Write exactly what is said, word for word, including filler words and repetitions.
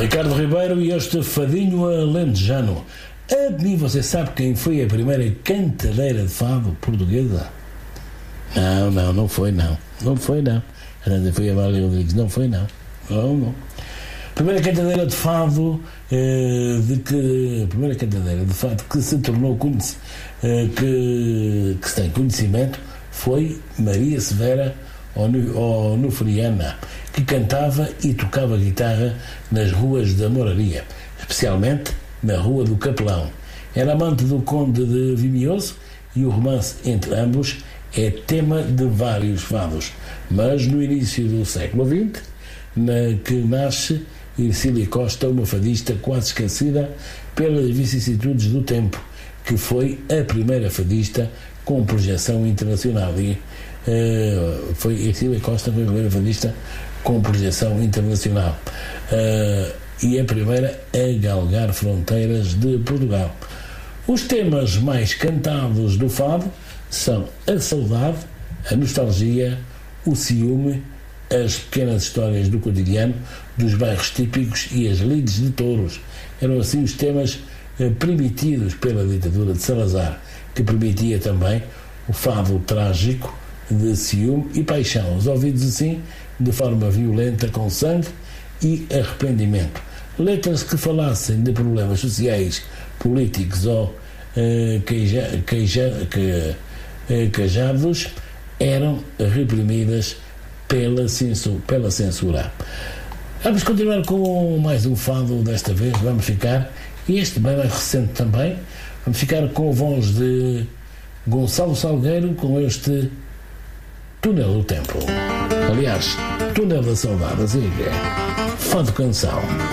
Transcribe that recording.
Ricardo Ribeiro e este fadinho alentejano. A mim, você sabe quem foi a primeira cantadeira de fado portuguesa? Não, não, não foi não. Não foi não. Foi a Amália Rodrigues. Não foi não. Não, não. Primeira cantadeira de fado eh, de que primeira cantadeira de fado que se tornou conhec, eh, que, que se tem conhecimento foi Maria Severa Onufriana, que cantava e tocava guitarra nas ruas da Moraria, especialmente na Rua do Capelão. Era amante do Conde de Vimioso e o romance entre ambos é tema de vários fados, mas no início do século vinte, na que nasce Ercília Costa, uma fadista quase esquecida pelas vicissitudes do tempo, que foi a primeira fadista com projeção internacional. E uh, foi Ercília Costa foi a primeira fadista com projeção internacional uh, e a primeira a galgar fronteiras de Portugal. Os temas mais cantados do fado são a saudade, a nostalgia, o ciúme, as pequenas histórias do cotidiano, dos bairros típicos e as lides de touros. Eram assim os temas eh, permitidos pela ditadura de Salazar, que permitia também o fado trágico de ciúme e paixão, os ouvidos assim de forma violenta, com sangue e arrependimento. Letras que falassem de problemas sociais, políticos ou eh, queija, queija, que, eh, quejados eram reprimidas pela censura, pela censura. Vamos continuar com mais um fado desta vez. Vamos ficar, e este bem mais recente também, vamos ficar com a voz de Gonçalo Salgueiro com este Túnel do Tempo. Aliás, Túnel da Saudade, assim é, fado canção.